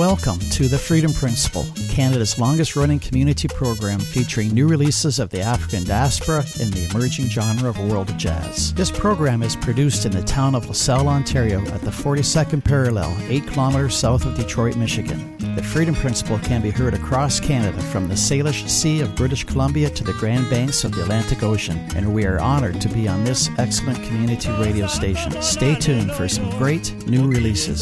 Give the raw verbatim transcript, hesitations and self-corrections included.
Welcome to The Freedom Principle, Canada's longest-running community program featuring new releases of the African diaspora and the emerging genre of world jazz. This program is produced in the town of LaSalle, Ontario, at the forty-second parallel, eight kilometers south of Detroit, Michigan. The Freedom Principle can be heard across Canada, from the Salish Sea of British Columbia to the Grand Banks of the Atlantic Ocean, and we are honored to be on this excellent community radio station. Stay tuned for some great new releases.